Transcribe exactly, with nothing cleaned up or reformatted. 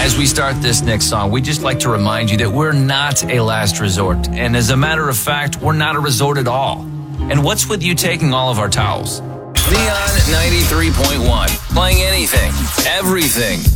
As we start this next song, we'd just like to remind you that we're not a last resort. And as a matter of fact, we're not a resort at all. And what's with you taking all of our towels? Neon ninety-three point one, playing anything, everything,